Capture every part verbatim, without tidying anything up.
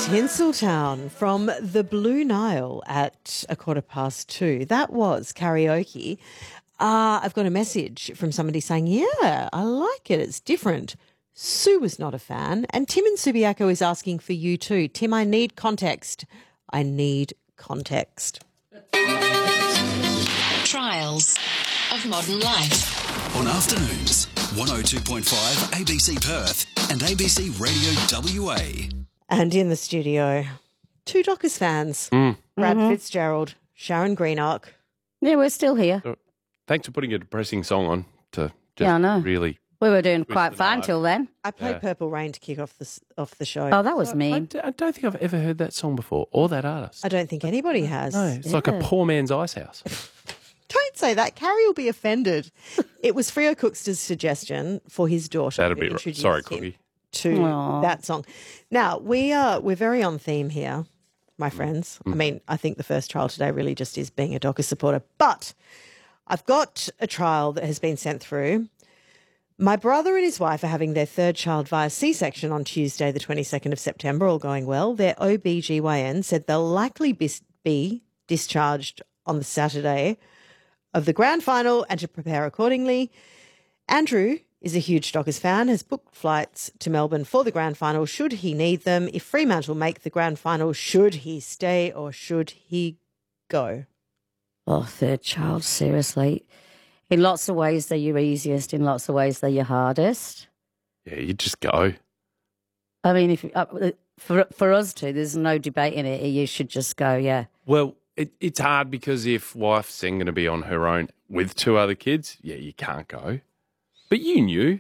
Tinseltown from the Blue Nile at a quarter past two. That was karaoke. Uh, I've got a message from somebody saying, yeah, I like it. It's different. Sue was not a fan. And Tim in Subiaco is asking for you too. Tim, I need context. I need context. Trials of Modern Life. On afternoons, one oh two point five A B C Perth and A B C Radio W A. And in the studio, two Dockers fans, Mm. Brad Mm-hmm. Fitzgerald, Sharon Greenock. Yeah, we're still here. So, thanks for putting a depressing song on to just Yeah, I know. really. We were doing Twist quite the fine vibe. till then. I played Yeah. Purple Rain to kick off the, s- off the show. Oh, that was I, mean. d- I don't think I've ever heard that song before or that artist. I don't think anybody has. No, it's like a Yeah. poor man's ice house. Don't say that. Carrie will be offended. It was Freo Cookster's suggestion for his daughter. That'd to be right. introduce Sorry, him Cookie. to Aw. that song. Now, we are, we're very on theme here, my friends. I mean, I think the first trial today really just is being a Dockers supporter. But I've got a trial that has been sent through. My brother and his wife are having their third child via C-section on Tuesday, the twenty-second of September, all going well. Their O B G Y N said they'll likely bis- be discharged on the Saturday of the grand final and to prepare accordingly. Andrew is a huge Dockers fan, has booked flights to Melbourne for the grand final should he need them. If Fremantle make the grand final, should he stay or should he go? Oh, third child, seriously. In lots of ways, they're your easiest. In lots of ways, they're your hardest. Yeah, you just go. I mean, if uh, for for us two, there's no debate in it. You should just go, yeah. Well, it, it's hard because if wife's then going to be on her own with two other kids, yeah, you can't go. But you knew.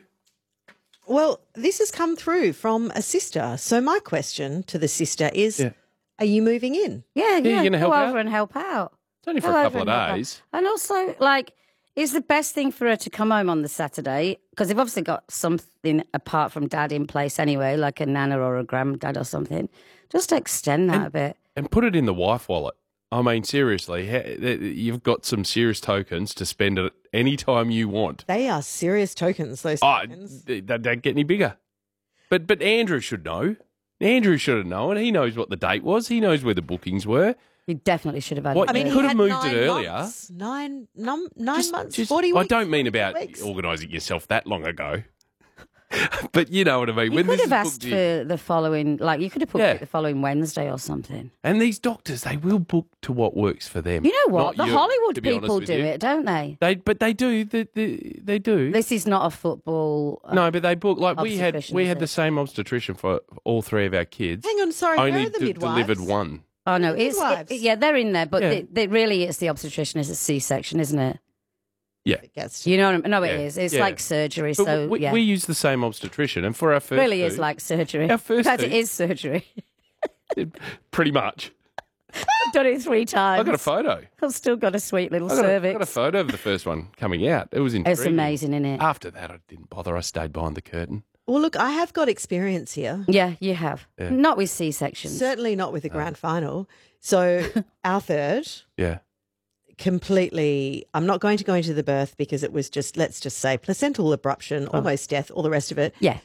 Well, this has come through from a sister. So my question to the sister is, Yeah. are you moving in? Yeah, you're yeah. gonna help go out? over and help out. It's only for Go a over couple of and help out. days. And also, like, it's the best thing for her to come home on the Saturday because they've obviously got something apart from dad in place anyway, like a nana or a granddad or something. Just extend that a bit. And put it in the wife wallet. I mean, seriously, ha- you've got some serious tokens to spend it any time you want. They are serious tokens, those Oh, tokens. they they don't get any bigger. But but Andrew should know. Andrew should have known. He knows what the date was. He knows where the bookings were. You definitely should have had What- it. I mean, You he could have had moved nine it earlier. months. Nine, num, nine Just- months, just- forty I weeks. don't mean about weeks. organising yourself that long ago. But you know what I mean. You When could this have is asked booked in- for the following, like, you could have put Yeah. it the following Wednesday or something. And these doctors, they will book to what works for them. You know what? Not The you, Hollywood to be honest people with do you. it, don't they? They, but they do. They, they, they do. This is not a football. uh, no, but they book like we had. obstetrician, We is had it? the same obstetrician for all three of our kids. Hang on, sorry, where Only are the d- midwives? delivered one. Oh no, The it's midwives. it, yeah, they're in there, but Yeah. they, they really it's the obstetrician is a C-section, isn't it? Yeah, It gets- You know what I mean? No, it Yeah, is. It's yeah. like surgery. but so we, yeah, we use the same obstetrician, and for our first really two, is like surgery. Our first In fact, it two- is surgery. pretty much. I've done it three times. I got a photo. I've still got a sweet little I got a, I cervix. got a photo of the first one coming out. It was intriguing. It's amazing, isn't it? After that, I didn't bother. I stayed behind the curtain. Well, look, I have got experience here. Yeah, you have. Yeah. Not with C-sections. Certainly not with the grand final. So our third, Yeah. completely, I'm not going to go into the birth because it was just, let's just say, placental abruption, almost death, all the rest of it. Yeah.